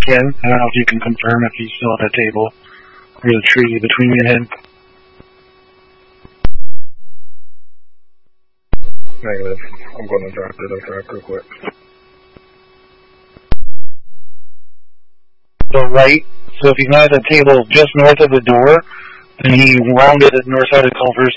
in. I don't know if you can confirm if he's still at the table or the tree between me and him. Negative. I'm going to drop it. I'll drop real quick. So right. So if he's not at the table just north of the door, then he rounded the north side of Culver's